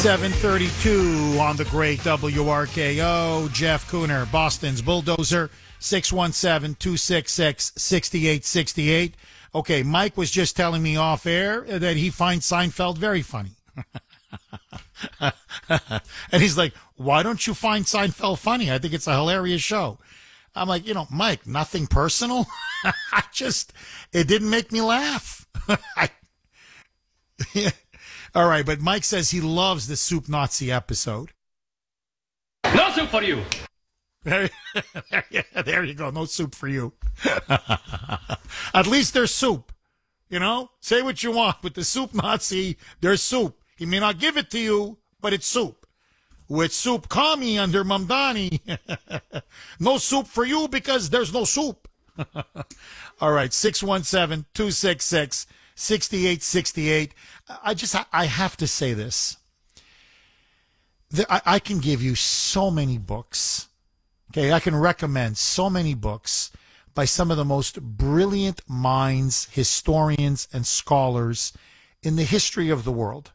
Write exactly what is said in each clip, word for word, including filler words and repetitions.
seven thirty-two on the great W R K O. Jeff Cooner, Boston's Bulldozer, six one seven, two six six, six eight six eight. Okay, Mike was just telling me off air that he finds Seinfeld very funny. And he's like, why don't you find Seinfeld funny? I think it's a hilarious show. I'm like, you know, Mike, nothing personal. I just, it didn't make me laugh. I, yeah. All right, but Mike says he loves the Soup Nazi episode. No soup for you. There, there you go. No soup for you. At least there's soup. You know, say what you want. With the Soup Nazi, there's soup. He may not give it to you, but it's soup. With Soup Kami under Mamdani, no soup for you because there's no soup. All right, six one seven, two six six, six eight six eight. I just, I have to say this. I, I can give you so many books. Okay, I can recommend so many books by some of the most brilliant minds, historians, and scholars in the history of the world,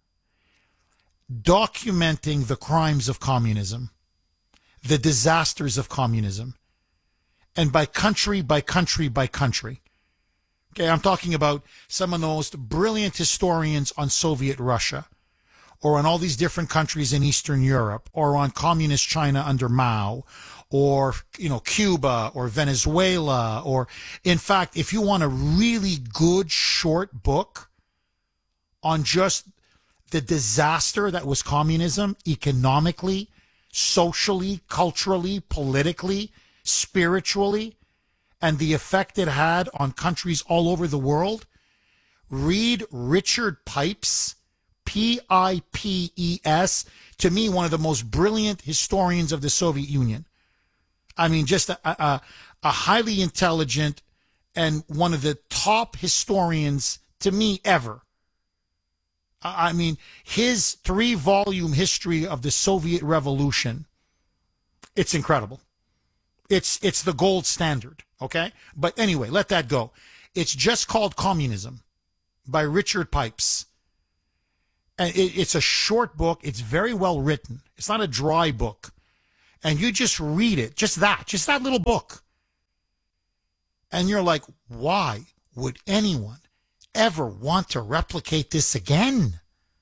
documenting the crimes of communism, the disasters of communism, and by country, by country, by country. Okay, I'm talking about some of the most brilliant historians on Soviet Russia, or on all these different countries in Eastern Europe, or on communist China under Mao, or, you know, Cuba, or Venezuela, or, in fact, if you want a really good short book on just the disaster that was communism, economically, socially, culturally, politically, spiritually, and the effect it had on countries all over the world, read Richard Pipes, P I P E S, to me, one of the most brilliant historians of the Soviet Union. I mean, just a, a, a highly intelligent and one of the top historians, to me, ever. I mean, his three-volume history of the Soviet Revolution, it's incredible. It's it's the gold standard, okay? But anyway, let that go. It's just called Communism by Richard Pipes. And it, it's a short book. It's very well written. It's not a dry book. And you just read it, just that, just that little book. And you're like, why would anyone ever want to replicate this again?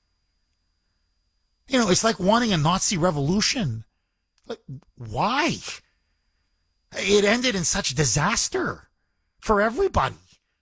You know, it's like wanting a Nazi revolution. Like, why? It ended in such disaster for everybody.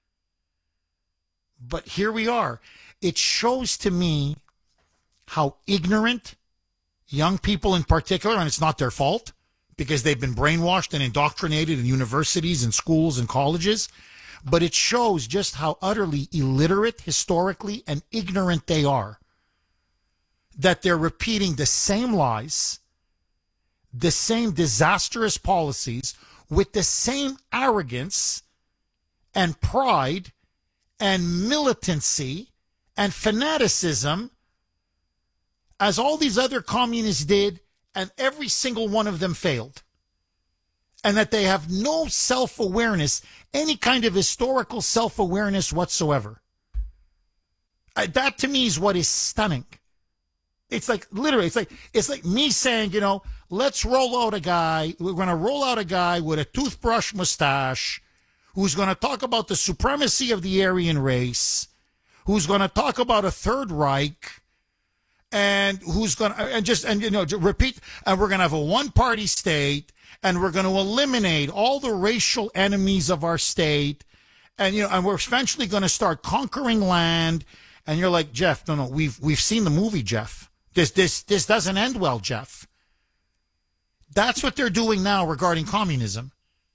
But here we are. It shows to me how ignorant young people in particular, and it's not their fault because they've been brainwashed and indoctrinated in universities and schools and colleges, but it shows just how utterly illiterate historically and ignorant they are, that they're repeating the same lies, the same disastrous policies with the same arrogance and pride and militancy and fanaticism as all these other communists did, and every single one of them failed. And that they have no self-awareness, any kind of historical self-awareness whatsoever. Uh, that to me is what is stunning. It's like, literally, it's like, it's like me saying, you know, let's roll out a guy, we're going to roll out a guy with a toothbrush mustache who's going to talk about the supremacy of the Aryan race, who's going to talk about a Third Reich, and who's going to, and just, and, you know, repeat, and we're going to have a one-party state, and we're going to eliminate all the racial enemies of our state, and, you know, and we're eventually going to start conquering land, and you're like, Jeff, no, no, we've, we've seen the movie, Jeff. This, this, this doesn't end well, Jeff. That's what they're doing now regarding communism.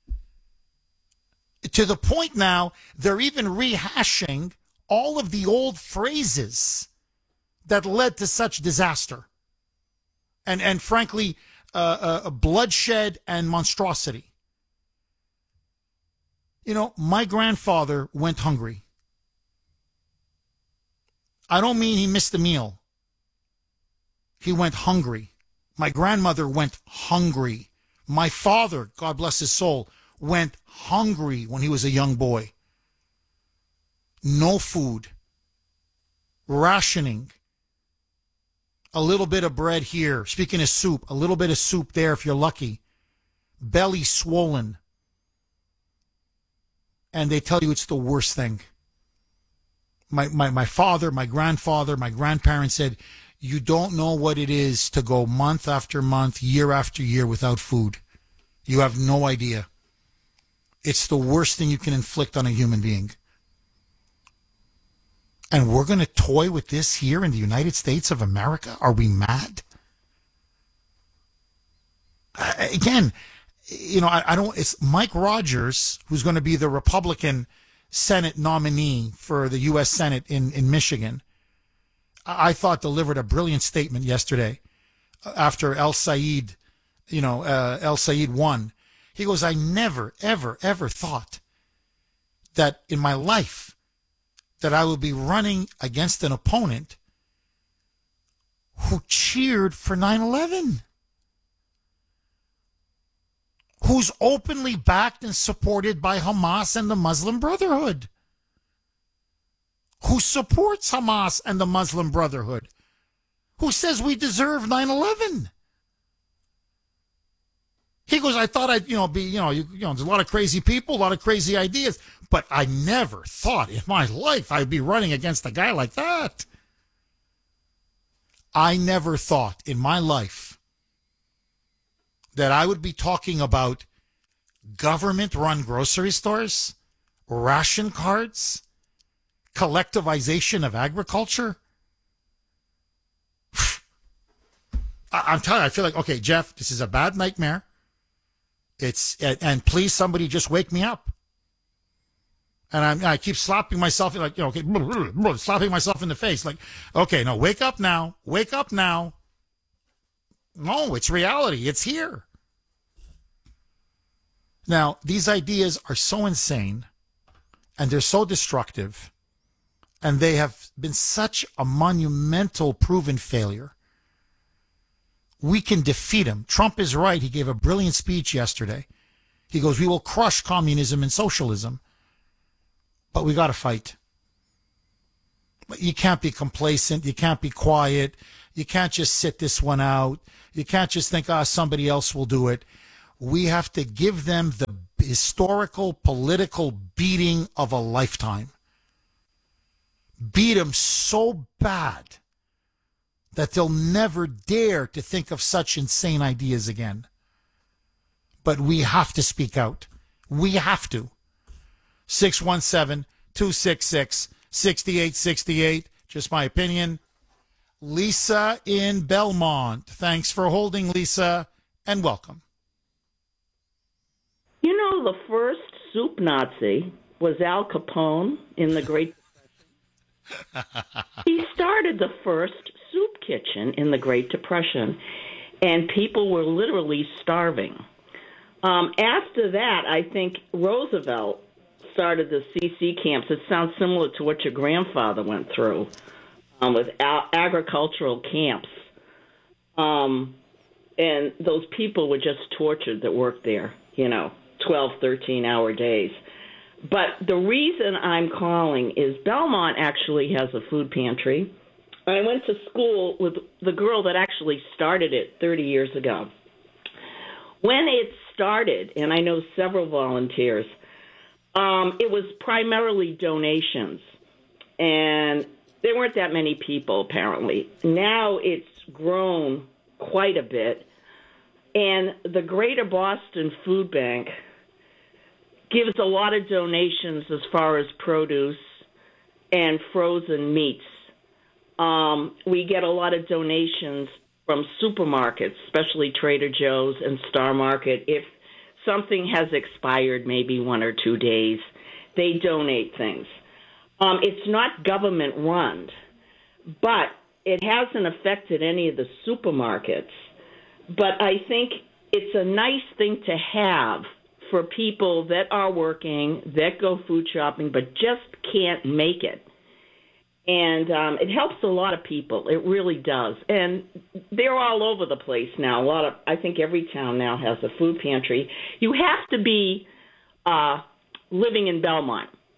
To the point now, they're even rehashing all of the old phrases that led to such disaster and, and frankly, uh, uh, bloodshed and monstrosity. You know, my grandfather went hungry. I don't mean he missed a meal. He went hungry. My grandmother went hungry. My father, God bless his soul, went hungry when he was a young boy. No food. Rationing. A little bit of bread here. Speaking of soup, a little bit of soup there if you're lucky. Belly swollen. And they tell you it's the worst thing. My, my, my father, my grandfather, my grandparents said, you don't know what it is to go month after month, year after year without food. You have no idea. It's the worst thing you can inflict on a human being. And we're going to toy with this here in the United States of America? Are we mad? Uh, again, you know, I, I don't, it's Mike Rogers, who's going to be the Republican Senate nominee for the U S Senate in, in Michigan. I, I thought delivered a brilliant statement yesterday after El Said, you know, uh, El Said won. He goes, I never, ever, ever thought that in my life that I would be running against an opponent who cheered for nine eleven, who's openly backed and supported by Hamas and the Muslim Brotherhood, who supports Hamas and the Muslim Brotherhood, who says we deserve nine eleven. He goes, I thought I'd, you know, be, you know, you, you know, there's a lot of crazy people, a lot of crazy ideas, but I never thought in my life I'd be running against a guy like that. I never thought in my life that I would be talking about government-run grocery stores, ration cards, collectivization of agriculture. I, I'm telling you, I feel like, okay, Jeff, this is a bad nightmare. It's and, and please somebody just wake me up. And I'm, I keep slapping myself like, you know, okay, slapping myself in the face like, okay, no, wake up now, wake up now. No, it's reality. It's here. Now, these ideas are so insane and they're so destructive and they have been such a monumental proven failure. We can defeat him. Trump is right. He gave a brilliant speech yesterday. He goes, we will crush communism and socialism, but we got to fight. But you can't be complacent. You can't be quiet. You can't just sit this one out. You can't just think, ah, oh, somebody else will do it. We have to give them the historical, political beating of a lifetime. Beat them so bad that they'll never dare to think of such insane ideas again. But we have to speak out. We have to. six one seven, two six six, six eight six eight. Just my opinion. Lisa in Belmont. Thanks for holding, Lisa, and welcome. You know, the first soup Nazi was Al Capone in the Great Depression. He started the first soup kitchen in the Great Depression, and people were literally starving. Um, after that, I think Roosevelt started the C C camps. It sounds similar to what your grandfather went through um, with a- agricultural camps. Um, and those people were just tortured that worked there, you know, twelve, thirteen-hour days. But the reason I'm calling is Belmont actually has a food pantry. I went to school with the girl that actually started it thirty years ago. When it started, and I know several volunteers, um, it was primarily donations. And there weren't that many people, apparently. Now it's grown quite a bit. And the Greater Boston Food Bank gives a lot of donations as far as produce and frozen meats. Um, we get a lot of donations from supermarkets, especially Trader Joe's and Star Market. If something has expired maybe one or two days, they donate things. Um, it's not government run, but it hasn't affected any of the supermarkets. But I think it's a nice thing to have for people that are working, that go food shopping, but just can't make it. And um, it helps a lot of people. It really does. And they're all over the place now. A lot of, I think every town now has a food pantry. You have to be uh, living in Belmont.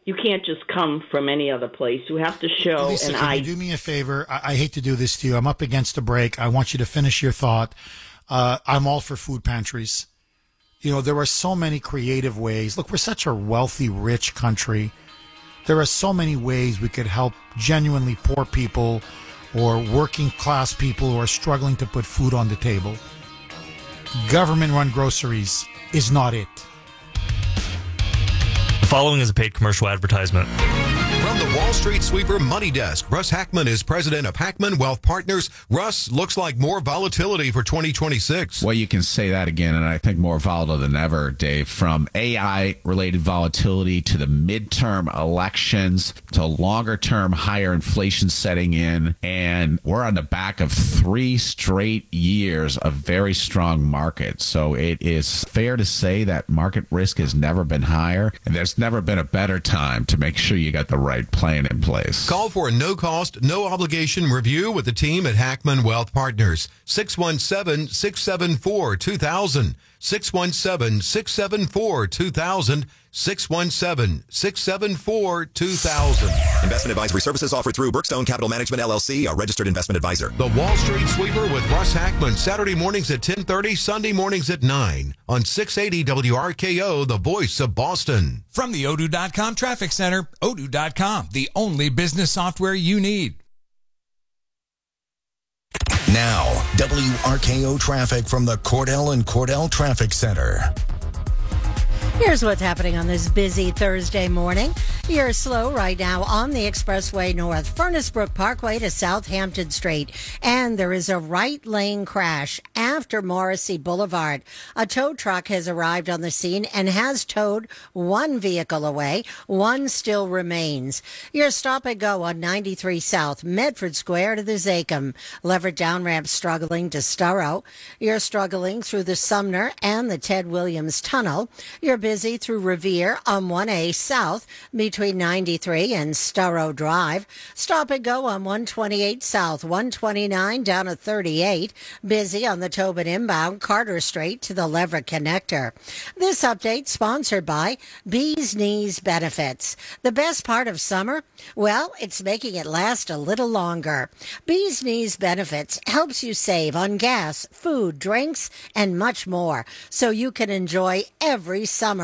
You can't just come from any other place. You have to show Lisa, an can I you do me a favor? I, I hate to do this to you. I'm up against a break. I want you to finish your thought. Uh, I'm all for food pantries. You know, there are so many creative ways. Look, we're such a wealthy, rich country. There are so many ways we could help genuinely poor people or working class people who are struggling to put food on the table. Government-run groceries is not it. The following is a paid commercial advertisement. From the Wall Street Sweeper Money Desk, Russ Hackman is president of Hackman Wealth Partners. Russ, looks like more volatility for twenty twenty-six. Well, you can say that again, and I think more volatile than ever, Dave. From A I-related volatility to the midterm elections to longer-term higher inflation setting in, and we're on the back of three straight years of very strong markets. So it is fair to say that market risk has never been higher, and there's never been a better time to make sure you got the right plan in place. Call for a no-cost, no-obligation review with the team at Hackman Wealth Partners. six one seven, six seven four, two thousand. six one seven, six seven four, two thousand. six one seven, six seven four, two thousand. Investment advisory services offered through Brookstone Capital Management, L L C, a registered investment advisor. The Wall Street Sweeper with Russ Hackman, Saturday mornings at ten thirty, Sunday mornings at nine on six eighty W R K O, the voice of Boston. From the Odoo dot com Traffic Center, Odoo dot com, the only business software you need. Now, W R K O traffic from the Cordell and Cordell Traffic Center. Here's what's happening on this busy Thursday morning. You're slow right now on the Expressway North, Furnace Brook Parkway to Southampton Street. And there is a right lane crash after Morrissey Boulevard. A tow truck has arrived on the scene and has towed one vehicle away. One still remains. Your stop and go on ninety-three South, Medford Square to the Zachem. Leverett down ramp struggling to Sturrow. You're struggling through the Sumner and the Ted Williams Tunnel. You're busy through Revere on one A South between ninety-three and Sturrow Drive. Stop and go on one twenty-eight South, one twenty-nine down to thirty-eight. Busy on the Tobin inbound, Carter Street to the Leverett Connector. This update sponsored by Bees Knees Benefits. The best part of summer? Well, it's making it last a little longer. Bees Knees Benefits helps you save on gas, food, drinks, and much more, so you can enjoy every summer